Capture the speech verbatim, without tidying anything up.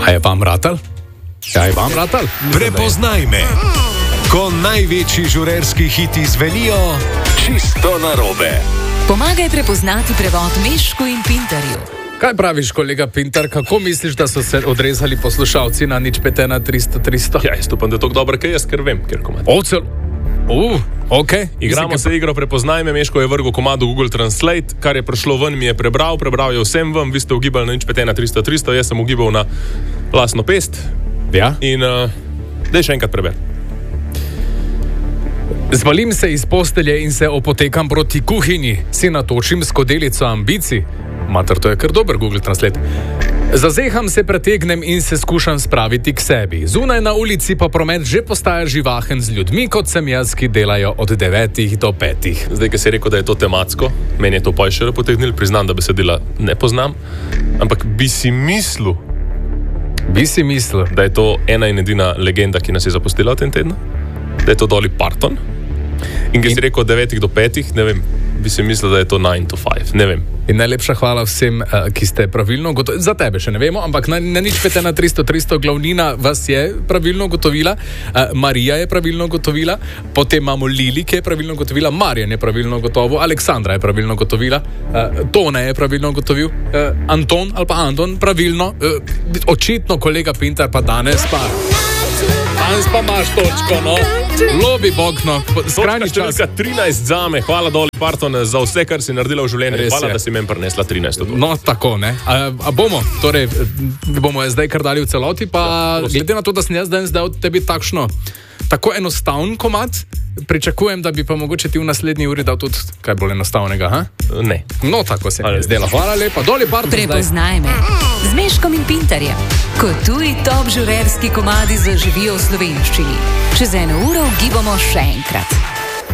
A je vam ratal? A je vam ratal? Prepoznaj me. Ko največji žurerski hiti zvenijo čisto narobe. Pomagaj prepoznati prevod Mešku in Pintarju. Kaj praviš, kolega Pintar, kako misliš, da so se odrezali poslušalci na nič pet ena tristo tristo? Ja, jaz upam, da je to dobro, kaj jaz, ker vem, ker komad. Ovcel. Uh, ok. Igramo se igro Prepoznaj me, Meško je vrgel komadu Google Translate, kar je prišlo ven, mi je prebral, prebral je vsem vam, vi ste ugibali na nič pet ena tristo tristo, jaz sem ugibal na lastno pest. Ja. In uh, daj še enkrat preber. Zvalim se iz postelje in se opotekam proti kuhinji, si natočim skodelico ambicij. Mater, to je kar dober Google Translate. Zazeham se, pretegnem in se skušam spraviti k sebi. Zunaj na ulici pa promet že postaja živahen z ljudmi, kot sem jaz, ki delajo od devetih do petih. Zdaj, ki si rekel, da je to tematsko, meni je to pa še potegnil, priznam, da besedila ne poznam, ampak bi si mislil, Bi si mislil, da je to ena in edina legenda, ki nas je zapustila v tem tednu, da je to Dolly Parton. In ki si rekel od devetih do petih, ne vem, bi si mislil, da je to nine to five, ne vem. In najlepša hvala vsem, uh, ki ste pravilno ugotovili. Za tebe še ne vemo, ampak na, na nič pet ena tristo tristo glavnina vas je pravilno ugotovila, uh, Marija je pravilno ugotovila, potem imamo Lili, ki je pravilno ugotovila, Marjan je pravilno ugotovil, Aleksandra je pravilno ugotovila, uh, Tone je pravilno ugotovil, uh, Anton ali pa Anton pravilno, uh, očitno kolega Pintar pa danes pa... Danes pa imaš točko, no. Lobi bog, no. Skrajni čas. Točka trinajst zame. Hvala Dolly Parton za vse, kar si naredila v življenju. Res Hvala, je. da si meni prinesla trinajsto. No, tako, ne. A, a bomo, torej, bomo je zdaj kar dali v celoti, pa Ja, glede na to, da sem jaz danes dal tebi takšno, tako enostavn komad, pričakujem, da bi pa mogoče ti v naslednji uri dal tudi kaj bolj enostavnega, ha? Ne. No, tako se mi Ali- je zdelo. Hvala lepa. Dolly Parton zdaj. Prepoznaj me z Meškom in Pintarjem. Ko tuji top žurerski komadi zaživijo v slovenščini. Čez eno uro ugibamo še enkrat.